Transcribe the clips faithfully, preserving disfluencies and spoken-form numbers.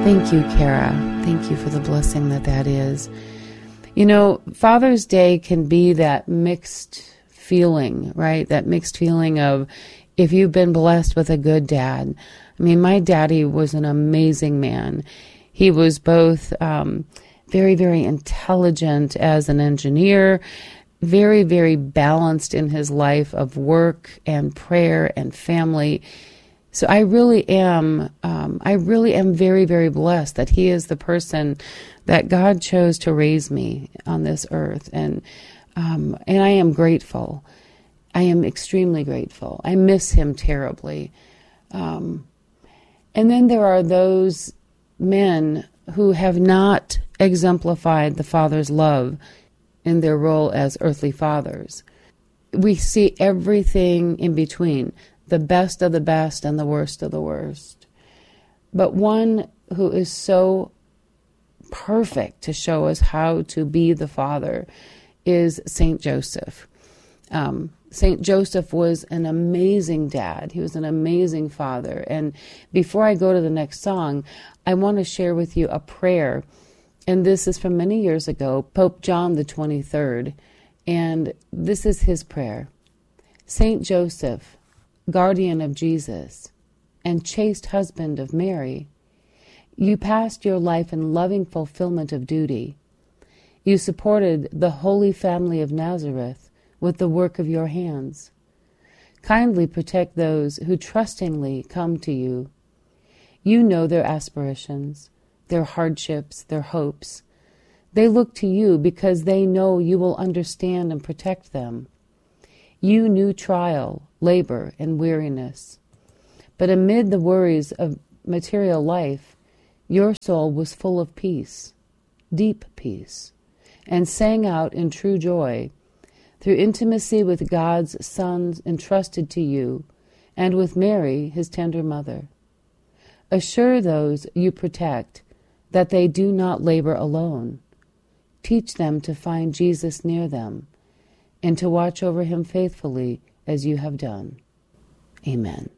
Thank you, Kara. Thank you for the blessing that that is. You know, Father's Day can be that mixed feeling, right? That mixed feeling of if you've been blessed with a good dad. I mean, my daddy was an amazing man. He was both um, very, very intelligent as an engineer, very, very balanced in his life of work and prayer and family. So I really am, um, I really am very, very blessed that he is the person that God chose to raise me on this earth. And, um, and I am grateful. I am extremely grateful. I miss him terribly. Um, and then there are those men who have not exemplified the Father's love in their role as earthly fathers. We see everything in between, the best of the best and the worst of the worst. But one who is so perfect to show us how to be the father is Saint Joseph. Um, Saint Joseph was an amazing dad. He was an amazing father. And before I go to the next song, I want to share with you a prayer. And this is from many years ago, Pope John the twenty-third. And this is his prayer. Saint Joseph, guardian of Jesus and chaste husband of Mary, you passed your life in loving fulfillment of duty. You supported the Holy Family of Nazareth with the work of your hands. Kindly protect those who trustingly come to you. You know their aspirations, their hardships, their hopes. They look to you because they know you will understand and protect them. You knew trial, labor, and weariness. But amid the worries of material life, your soul was full of peace, deep peace, and sang out in true joy through intimacy with God's Son entrusted to you and with Mary, his tender mother. Assure those you protect that they do not labor alone. Teach them to find Jesus near them and to watch over him faithfully as you have done. Amen.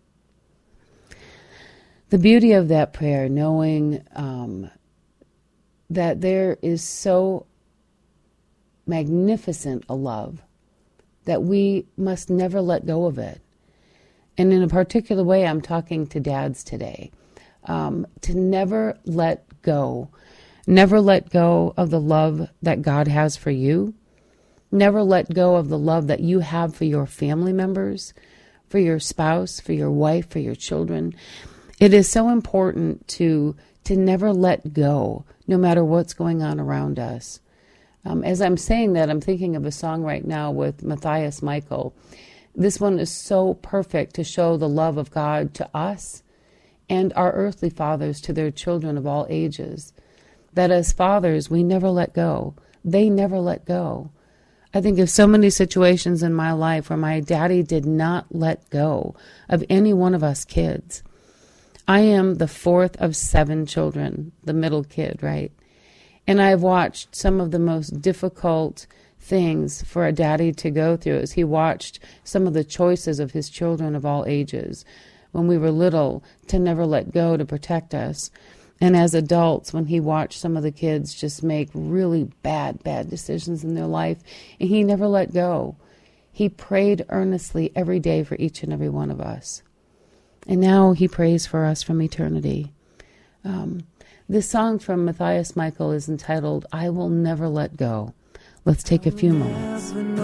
The beauty of that prayer, knowing um, that there is so magnificent a love that we must never let go of it. And in a particular way, I'm talking to dads today. Um, to never let go. Never let go of the love that God has for you. Never let go of the love that you have for your family members, for your spouse, for your wife, for your children. It is so important to to never let go, no matter what's going on around us. Um, as I'm saying that, I'm thinking of a song right now with Matthias Michael. This one is so perfect to show the love of God to us and our earthly fathers to their children of all ages. That as fathers, we never let go. They never let go. I think of so many situations in my life where my daddy did not let go of any one of us kids. I am the fourth of seven children, the middle kid, right? And I've watched some of the most difficult things for a daddy to go through as he watched some of the choices of his children of all ages when we were little to never let go to protect us. And as adults, when he watched some of the kids just make really bad, bad decisions in their life, and he never let go. He prayed earnestly every day for each and every one of us. And now he prays for us from eternity. Um, this song from Matthias Michael is entitled, I Will Never Let Go. Let's take a few moments.